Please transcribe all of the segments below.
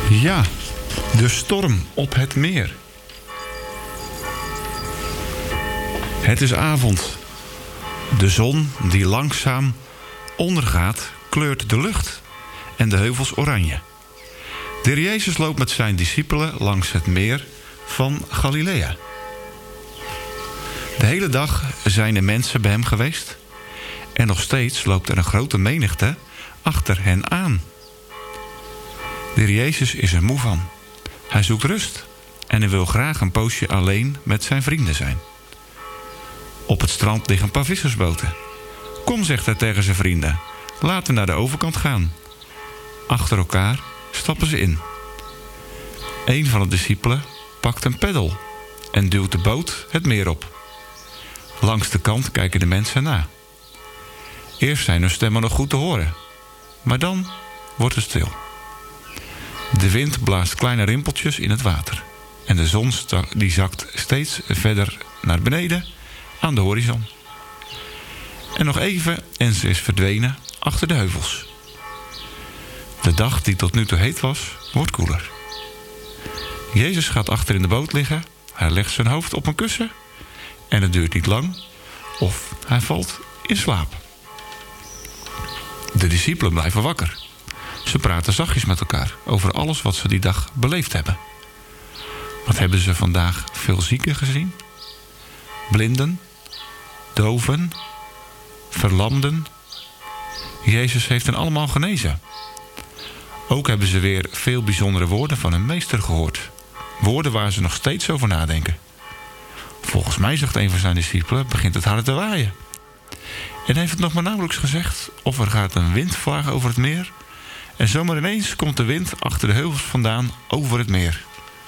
Ja, de storm op het meer. Het is avond. De zon die langzaam ondergaat kleurt de lucht en de heuvels oranje. De Heer Jezus loopt met zijn discipelen langs het meer van Galilea. De hele dag zijn er mensen bij hem geweest en nog steeds loopt er een grote menigte achter hen aan. De Heer Jezus is er moe van. Hij zoekt rust en hij wil graag een poosje alleen met zijn vrienden zijn. Op het strand liggen een paar vissersboten. Kom, zegt hij tegen zijn vrienden, laten we naar de overkant gaan. Achter elkaar stappen ze in. Een van de discipelen pakt een peddel en duwt de boot het meer op. Langs de kant kijken de mensen na. Eerst zijn hun stemmen nog goed te horen, maar dan wordt het stil. De wind blaast kleine rimpeltjes in het water en de zon die zakt steeds verder naar beneden aan de horizon. En nog even en ze is verdwenen achter de heuvels. De dag die tot nu toe heet was, wordt koeler. Jezus gaat achter in de boot liggen. Hij legt zijn hoofd op een kussen. En het duurt niet lang of hij valt in slaap. De discipelen blijven wakker. Ze praten zachtjes met elkaar over alles wat ze die dag beleefd hebben. Wat hebben ze vandaag veel zieken gezien? Blinden, doven, verlamden. Jezus heeft hen allemaal genezen. Ook hebben ze weer veel bijzondere woorden van hun meester gehoord. Woorden waar ze nog steeds over nadenken. Volgens mij, zegt een van zijn discipelen, begint het hard te waaien. En heeft het nog maar nauwelijks gezegd of er gaat een windvlaag over het meer. En zomaar ineens komt de wind achter de heuvels vandaan over het meer.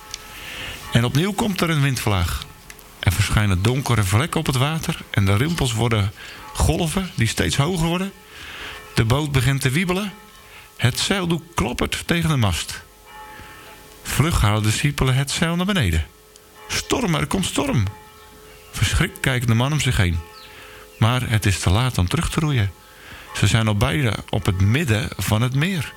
En opnieuw komt er een windvlaag. Er verschijnen donkere vlekken op het water en de rimpels worden golven die steeds hoger worden. De boot begint te wiebelen. Het zeildoek klappert tegen de mast. Vlug halen de discipelen het zeil naar beneden. Storm, er komt storm. Verschrikt kijken de man om zich heen. Maar het is te laat om terug te roeien. Ze zijn al bijna op het midden van het meer.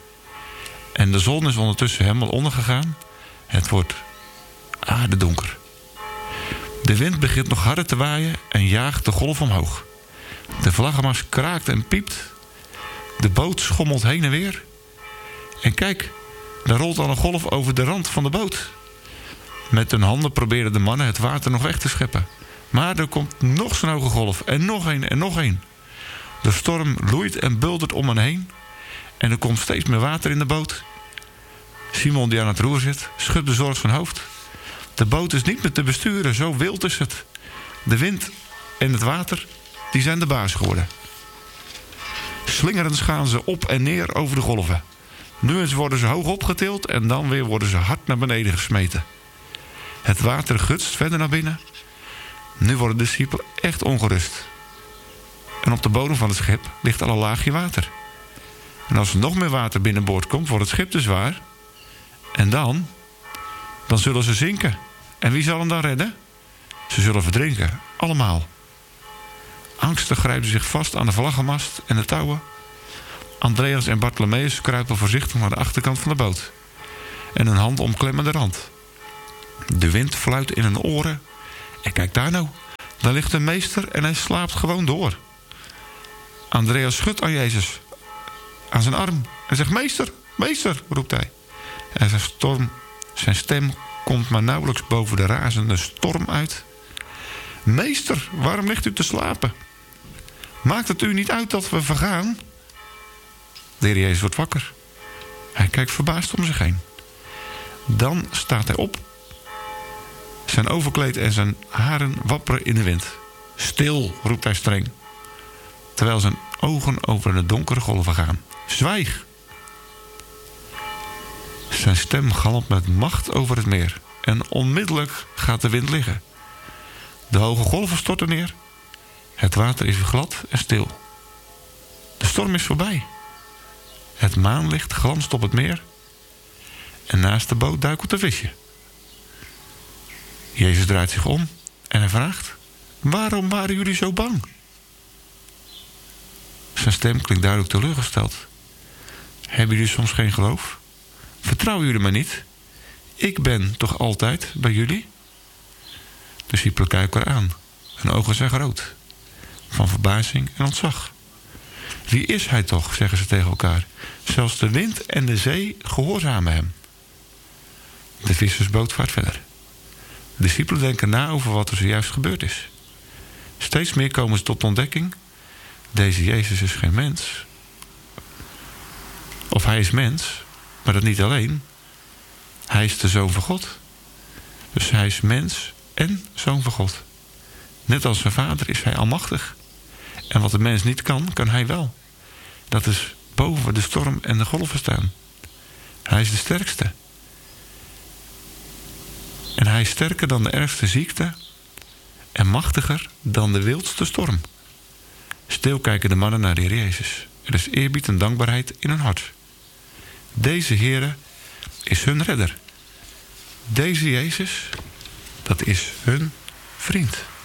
En de zon is ondertussen helemaal ondergegaan. Het wordt aardedonker. De wind begint nog harder te waaien en jaagt de golf omhoog. De vlaggenmast kraakt en piept. De boot schommelt heen en weer. En kijk, daar rolt al een golf over de rand van de boot. Met hun handen proberen de mannen het water nog weg te scheppen. Maar er komt nog zo'n hoge golf en nog een en nog een. De storm loeit en buldert om hen heen. En er komt steeds meer water in de boot. Simon, die aan het roer zit, schudt bezorgd zijn hoofd. De boot is niet meer te besturen, zo wild is het. De wind en het water, die zijn de baas geworden. Slingerend gaan ze op en neer over de golven. Nu eens worden ze hoog opgetild en dan weer worden ze hard naar beneden gesmeten. Het water gutst verder naar binnen. Nu worden de discipelen echt ongerust. En op de bodem van het schip ligt al een laagje water. En als er nog meer water binnenboord komt, wordt het schip te zwaar. En dan zullen ze zinken. En wie zal hem dan redden? Ze zullen verdrinken, allemaal. Angstig grijpen ze zich vast aan de vlaggenmast en de touwen. Andreas en Bartholomeus kruipen voorzichtig naar de achterkant van de boot. En hun hand omklemmen de rand. De wind fluit in hun oren. En kijk daar nou, daar ligt een meester en hij slaapt gewoon door. Andreas schudt aan Jezus aan zijn arm en zegt: meester, meester, roept hij. En zijn stem komt maar nauwelijks boven de razende storm uit. Meester, waarom ligt u te slapen? Maakt het u niet uit dat we vergaan? De Heer Jezus wordt wakker. Hij kijkt verbaasd om zich heen. Dan staat hij op. Zijn overkleed en zijn haren wapperen in de wind. Stil, roept hij streng. Terwijl zijn ogen over de donkere golven gaan. Zwijg! Zijn stem galmt met macht over het meer. En onmiddellijk gaat de wind liggen. De hoge golven storten neer. Het water is glad en stil. De storm is voorbij. Het maanlicht glanst op het meer. En naast de boot duikelt een visje. Jezus draait zich om en hij vraagt: waarom waren jullie zo bang? Zijn stem klinkt duidelijk teleurgesteld. Hebben jullie soms geen geloof? Vertrouwen jullie mij niet? Ik ben toch altijd bij jullie? De discipelen kijken elkaar aan. Hun ogen zijn groot. Van verbazing en ontzag. Wie is hij toch, zeggen ze tegen elkaar. Zelfs de wind en de zee gehoorzamen hem. De vissersboot vaart verder. De discipelen denken na over wat er zojuist gebeurd is. Steeds meer komen ze tot de ontdekking. Deze Jezus is geen mens. Of hij is mens, maar dat niet alleen. Hij is de Zoon van God. Dus hij is mens en Zoon van God. Net als zijn Vader is hij almachtig. En wat de mens niet kan, kan hij wel. Dat is boven de storm en de golven staan. Hij is de sterkste. En hij is sterker dan de ergste ziekte en machtiger dan de wildste storm. Stil kijken de mannen naar de Heer Jezus. Er is eerbied en dankbaarheid in hun hart. Deze Heere is hun redder. Deze Jezus, dat is hun vriend.